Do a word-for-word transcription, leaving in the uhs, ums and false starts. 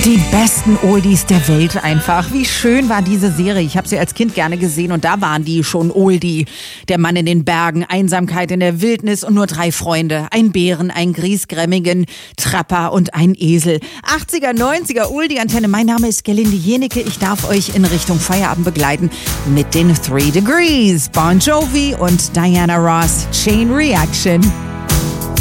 Die besten Oldies der Welt einfach. Wie schön war diese Serie. Ich habe sie als Kind gerne gesehen und da waren die schon Oldie. Der Mann in den Bergen, Einsamkeit in der Wildnis und nur drei Freunde. Ein Bären, ein Griesgrämmigen, Trapper und ein Esel. achtziger, neunziger Oldie-Antenne. Mein Name ist Gerlinde Jenecke. Ich darf euch in Richtung Feierabend begleiten mit den Three Degrees. Bon Jovi und Diana Ross. Chain Reaction.